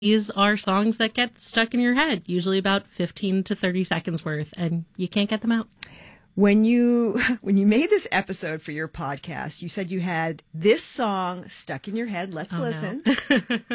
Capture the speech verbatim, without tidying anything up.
These are songs that get stuck in your head, usually about fifteen to thirty seconds worth, and you can't get them out. When you when you made this episode for your podcast, you said you had this song stuck in your head. Let's Oh, listen. No.